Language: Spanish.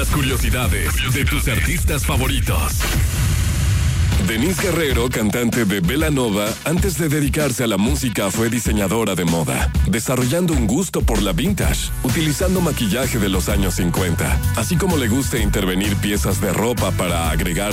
Las curiosidades de tus artistas favoritos. Denise Guerrero, cantante de Belanova, antes de dedicarse a la música fue diseñadora de moda, desarrollando un gusto por la vintage, utilizando maquillaje de los años 50, así como le gusta intervenir piezas de ropa para agregar